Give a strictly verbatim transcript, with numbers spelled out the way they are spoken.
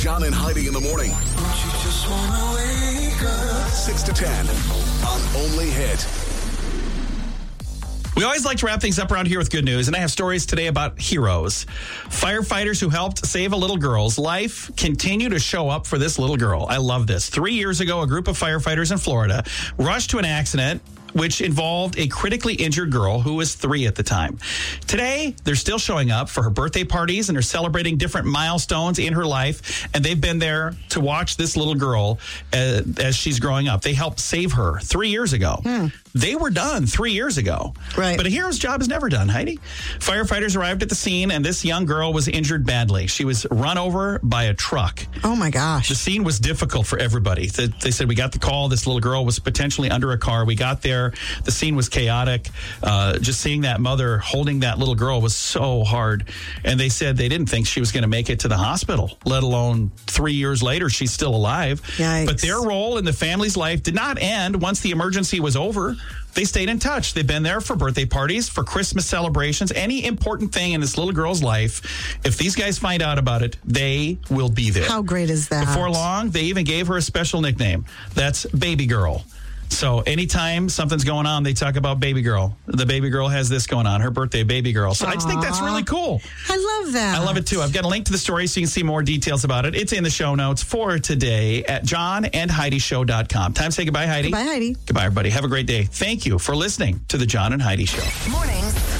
John and Heidi in the morning. Don't you just wanna wake up? six to ten on Only Hit. We always like to wrap things up around here with good news, and I have stories today about heroes. Firefighters who helped save a little girl's life continue to show up for this little girl. I love this. Three years ago, a group of firefighters in Florida rushed to an accident which involved a critically injured girl who was three at the time. Today, they're still showing up for her birthday parties, and they're celebrating different milestones in her life, and they've been there to watch this little girl uh, as she's growing up. They helped save her three years ago. Hmm. They were done three years ago. Right. But a hero's job is never done, Heidi. Firefighters arrived at the scene, and this young girl was injured badly. She was run over by a truck. Oh, my gosh. The scene was difficult for everybody. They said, we got the call. This little girl was potentially under a car. We got there. The scene was chaotic. Uh, just seeing that mother holding that little girl was so hard. And they said they didn't think she was going to make it to the hospital, let alone three years later, she's still alive. Yikes. But their role in the family's life did not end once the emergency was over. They stayed in touch. They've been there for birthday parties, for Christmas celebrations, any important thing in this little girl's life. If these guys find out about it, they will be there. How great is that? Before long, they even gave her a special nickname. That's Baby Girl. So anytime something's going on, they talk about Baby Girl. The baby girl has this going on, her birthday, Baby Girl. So Aww. I just think that's really cool. I love that. I love it, too. I've got a link to the story so you can see more details about it. It's in the show notes for today at john and heidi show dot com. Time to say goodbye, Heidi. Goodbye, Heidi. Goodbye, everybody. Have a great day. Thank you for listening to the John and Heidi Show. Mornings